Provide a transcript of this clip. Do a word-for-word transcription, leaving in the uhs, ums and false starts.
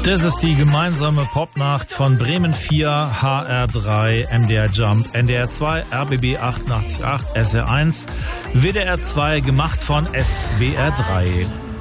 Das ist die gemeinsame Popnacht von Bremen vier, H R drei, M D R Jump, N D R zwei, R B B achtundachtzig Komma acht, S R eins, W D R zwei, gemacht von S W R drei.